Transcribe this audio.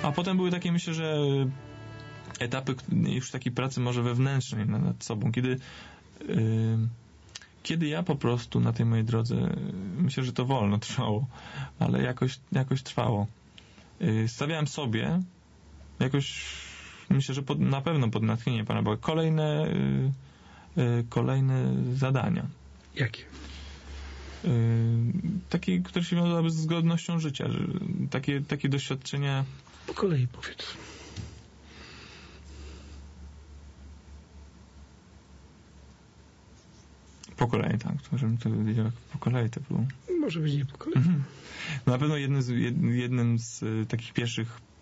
A potem były takie, myślę, że etapy już takiej pracy może wewnętrznej nad sobą, kiedy ja po prostu na tej mojej drodze, myślę, że to wolno trwało, ale jakoś trwało. Stawiałem sobie myślę, że na pewno pod natchnienie Pana Boga kolejne zadania. Jakie? Takie, które się wiązały z godnością życia. Takie doświadczenia. Po kolei powiedz. Po kolei, tak. Żebym to wiedział, jak po kolei to było. Może być nie po kolei. Na pewno jednym z takich pierwszych